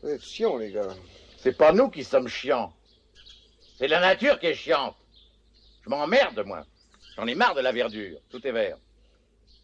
Vous êtes chiants, les gars. C'est pas nous qui sommes chiants. C'est la nature qui est chiante. Je m'emmerde, moi. J'en ai marre de la verdure. Tout est vert.